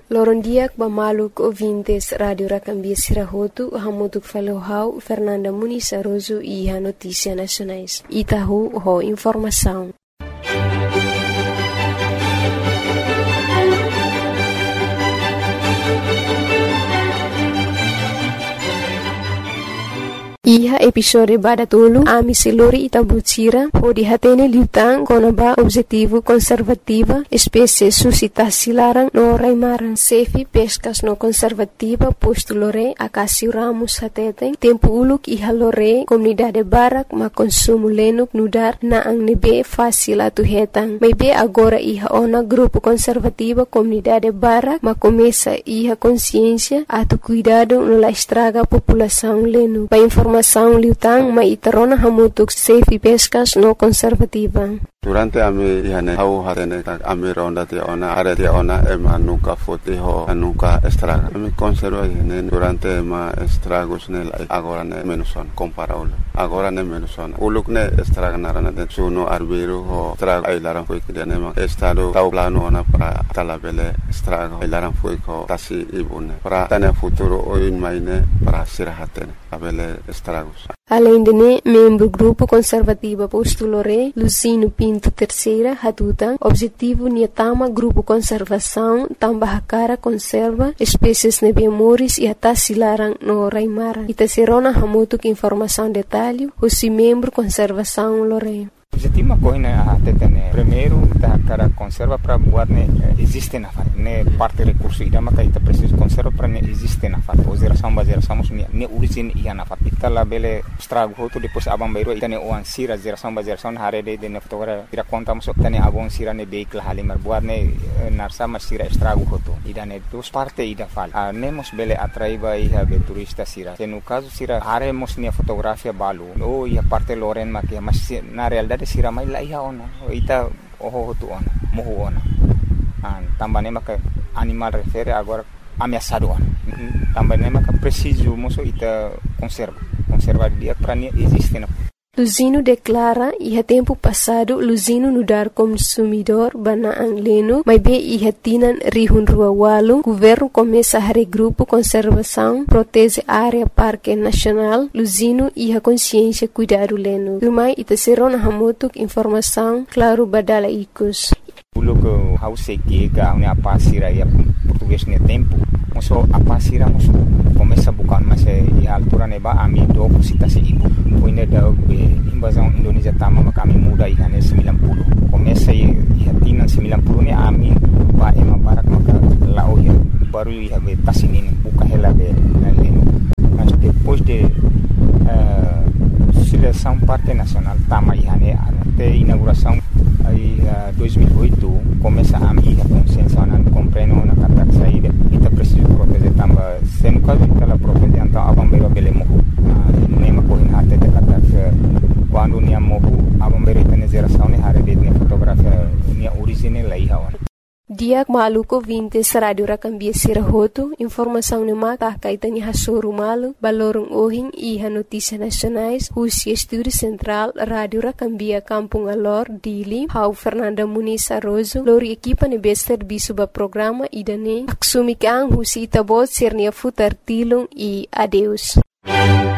Loron diak bamaluk ouvintes Radio Racambia Sirahotu, hamutuk falohau Fernanda Muniz Aroso e a Notícia Nacionais. Itahu ho informação. Iha episode badatulu ami selori itabutira ho dihatene liutang konaba objetivo conservativa espécie suscitasi larang no raimaran sefi pescas no conservativa postulore akasi ramus hateten tempo uluk iha lore comunidade barak ma consumo lenuk nudar na ang nebe fácil atu hetang maybe agora iha ona grupo conservativa comunidade barak ma começa iha consciência atu cuidado no la estraga população lenu pa informação liutang ma itarona hamutuk safe pescas no conservativa. Durante ami ihane hau hatene ami ronda ti ona are ti ona ema nuka foti ho nuka estraga ami conserva ihane durante ema estragos ne agora ne menuson comparable agora ne menuson uluk ne estraga narana de suno arbiro ho estraga ai laran foi que nema estado tau plano ona para talabele estraga ai laran foi ko tasi ibune para tane futuro o in maine para sirahatene abele estragos. Além de ne, membro grupo conservativa postulore Lucino Pinto Terceira Hatutan, objetivo niatama grupo conservação tambah cara conserva espécies nebemoris e atasilarang no raimara. Itaserona hamutuk informação detalhe, o membro conservação lore. Objetivo corrina atetene primeiro da cara conserva para buat ne existe na fat ne parte recurso ida maka ita preciso conserva para ne existe na fat o geração ne origin ia na fat ita la bele estrago hoto depois abang bairo ita ne oan sira geração hare de ne fotogra ira conta masuk tane abong sira ne vehicle halimar buat ne narsa masira estrago hoto ida ne dos parte ida fal nemos bele atraiba ia be turista sira se no caso sira hare mos ne fotografia balu o ia parte loren makia mas na realidade sira mai la iha ona ita oho tu ona mohu ona tambane maka animal refere agora ameaçado ona tambane maka preciso moso ita conserva dia para nie existe na Luzino declara iha tempo passado Luzino nudar consumidor bana angleno, mas be iha tinan rihun rua walu, governo começa a regrupo conservação, protege área parque nacional, Luzino iha consciência cuidado leno. Lumai ita serona hamutuk informação, claro badala ikus. Pulo que hause que une apa sira ya português ne tempo, moso apa sira moso começa bukan mas e altura neba ami do citasi ibu. Poine da invasão Indonesia tama kami muda ihane 90. Começa e hatina 90 ne ami ba ema barak maka lao ya baru ia be tasinin buka hela be naleno. Mas depois de seleção parte nacional tama ihane até inauguração aí 2008 começa a minha consciência não compreendo na carta saída ita preciso proteger tamba sendo caso ela proteger então abambeiro belemo nema correndo até de carta quando nia mohu abambeiro tem geração ne hare de fotografia nia original lá iha Diak maluko vintes Radio Racambia Sirahotu, informação ne maka kaitani hasuru malu, balorong ohing iha notícia nacionais, husi estúdio central Radio Racambia Kampung Alor, Dili, hau Fernanda Muniz Aroso, lori equipa ne bester bisuba programa idane, aksumikang husi itabot sirnia futar tilung e adeus.